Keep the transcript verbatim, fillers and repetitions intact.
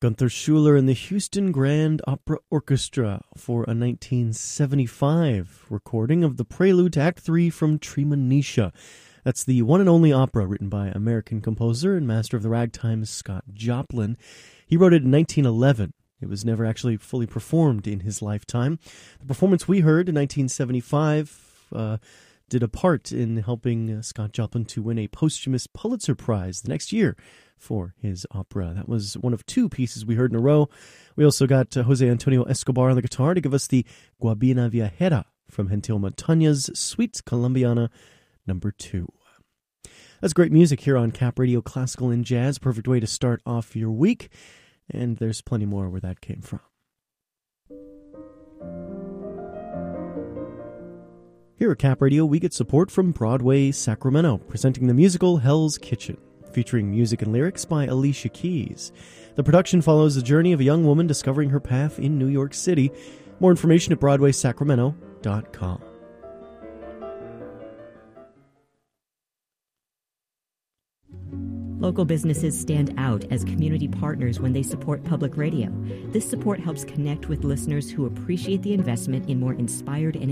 Gunther Schuller and the Houston Grand Opera Orchestra for a nineteen seventy-five recording of the prelude to Act three from Treemonisha. That's the one and only opera written by American composer and master of the ragtime Scott Joplin. He wrote it in nineteen eleven. It was never actually fully performed in his lifetime. The performance we heard in nineteen seventy-five uh, did a part in helping uh, Scott Joplin to win a posthumous Pulitzer Prize the next year for his opera. That was one of two pieces we heard in a row. We also got uh, Jose Antonio Escobar on the guitar to give us the Guabina Viajera from Gentil Montaña's Suite Colombiana number two. That's great music here on Cap Radio Classical and Jazz. Perfect way to start off your week. And there's plenty more where that came from. Here at Cap Radio, we get support from Broadway Sacramento, presenting the musical Hell's Kitchen, featuring music and lyrics by Alicia Keys. The production follows the journey of a young woman discovering her path in New York City. More information at broadway sacramento dot com. Local businesses stand out as community partners when they support public radio. This support helps connect with listeners who appreciate the investment in more inspired and